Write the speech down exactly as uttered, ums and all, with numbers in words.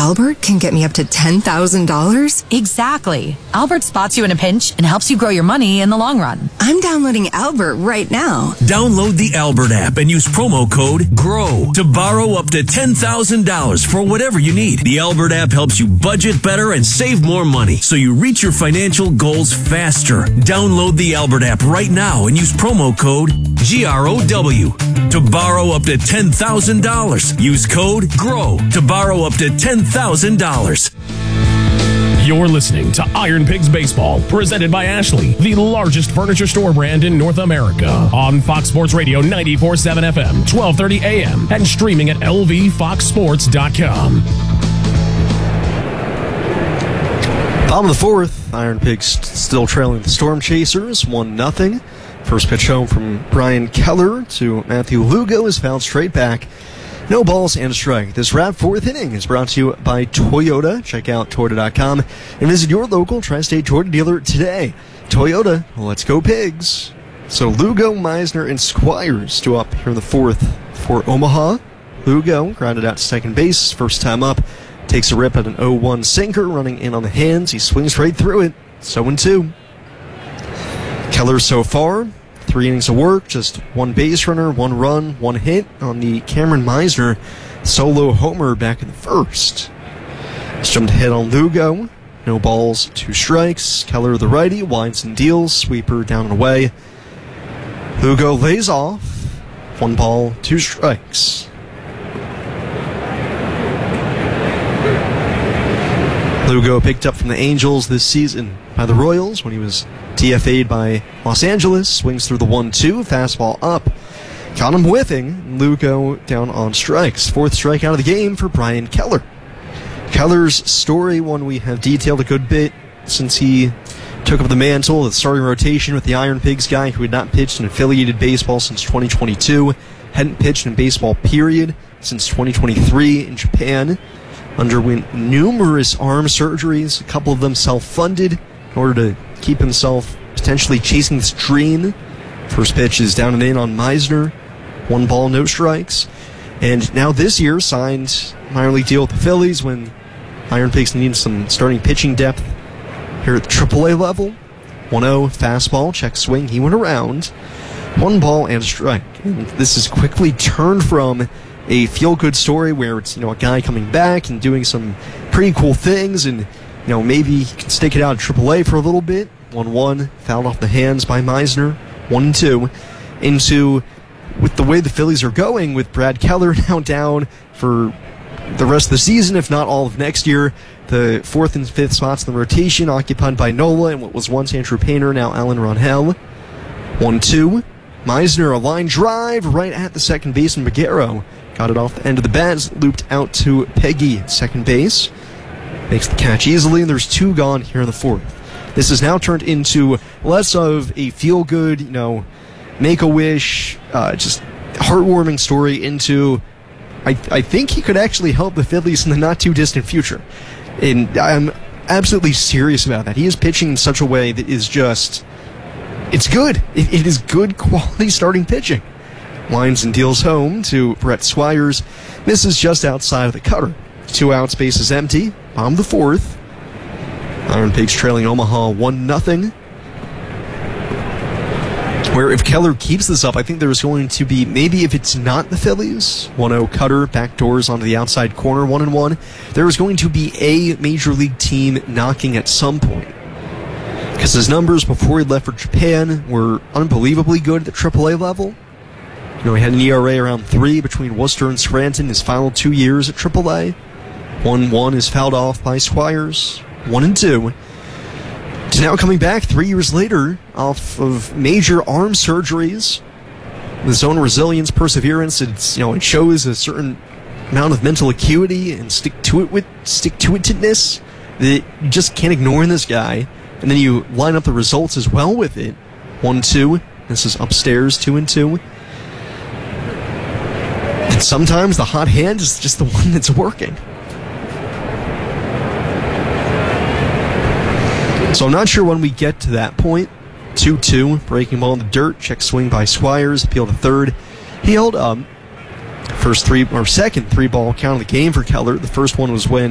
Albert can get me up to ten thousand dollars? Exactly. Albert spots you in a pinch and helps you grow your money in the long run. I'm downloading Albert right now. Download the Albert app and use promo code GROW to borrow up to ten thousand dollars for whatever you need. The Albert app helps you budget better and save more money so you reach your financial goals faster. Download the Albert app right now and use promo code G R O W to borrow up to ten thousand dollars. Use code GROW to borrow up to ten thousand dollars. You're listening to Iron Pigs Baseball, presented by Ashley, the largest furniture store brand in North America. On Fox Sports Radio ninety-four point seven F M, twelve thirty A M, and streaming at L V fox sports dot com. Bottom of the fourth, Iron Pigs still trailing the Storm Chasers, one nothing. First pitch home from Brian Keller to Matthew Lugo is fouled straight back. No balls and a strike. This wrap fourth inning is brought to you by Toyota. Check out Toyota dot com and visit your local Tri-State Toyota dealer today. Toyota, let's go Pigs. So Lugo, Meisner, and Squires to up here in the fourth for Omaha. Lugo grounded out to second base, first time up. Takes a rip at an oh one sinker, running in on the hands. He swings right through it. It's oh two. Keller so far, three innings of work, just one base runner, one run, one hit on the Cameron Meisner solo homer back in the first. Just jumped ahead on Lugo. No balls, two strikes. Keller, the righty, winds and deals. Sweeper down and away. Lugo lays off. One ball, two strikes. Lugo picked up from the Angels this season by the Royals when he was T F A'd by Los Angeles. Swings through the one two, fastball up. Caught him whiffing. Lugo down on strikes. Fourth strikeout of the game for Brian Keller. Keller's story, one we have detailed a good bit since he took up the mantle of the starting rotation with the Iron Pigs guy who had not pitched in affiliated baseball since twenty twenty-two. Hadn't pitched in baseball, period, since twenty twenty-three in Japan. Underwent numerous arm surgeries, a couple of them self-funded, in order to keep himself potentially chasing this dream. First pitch is down and in on Meisner. One ball, no strikes. And now this year signed minor league deal with the Phillies when Iron Pigs needed some starting pitching depth here at the triple A level. one oh, fastball, check swing. He went around. One ball and a strike. And this has quickly turned from a feel-good story where it's, you know, a guy coming back and doing some pretty cool things and, you know, maybe he can stick it out at triple A for a little bit. one one, fouled off the hands by Meisner. one two, into, with the way the Phillies are going, with Brad Keller now down for the rest of the season, if not all of next year. The fourth and fifth spots in the rotation occupied by Nola and what was once Andrew Painter, now Alan Ronhell. one two, Meisner, a line drive right at the second baseman, Baguero. Got it off the end of the bat, looped out to Peggy at second base. Makes the catch easily, and there's two gone here in the fourth. This has now turned into less of a feel-good, you know, make-a-wish, uh, just heartwarming story into, I, I think he could actually help the Phillies in the not-too-distant future. And I'm absolutely serious about that. He is pitching in such a way that is just, it's good. It, it is good quality starting pitching. Winds and deals home to Brett Squires. Misses just outside of the cutter. Two outs, base is empty. Bottom of the fourth. Iron Pigs trailing Omaha one nothing. Where if Keller keeps this up, I think there's going to be, maybe if it's not the Phillies, one oh cutter, back doors onto the outside corner, one and one. There is going to be a major league team knocking at some point. Because his numbers before he left for Japan were unbelievably good at the triple A level. You know, he had an E R A around three between Worcester and Scranton his final two years at triple A. one one is fouled off by Squires. one and two. He's now coming back three years later off of major arm surgeries. With his own resilience, perseverance, it's, you know, it shows a certain amount of mental acuity and stick to it with stick to itness that you just can't ignore in this guy. And then you line up the results as well with it. one two. This is upstairs, two and two. And sometimes the hot hand is just the one that's working. So I'm not sure when we get to that point. two two, breaking ball in the dirt, check swing by Squires, appeal to third. He held up. First three, or second three ball count of the game for Keller. The first one was when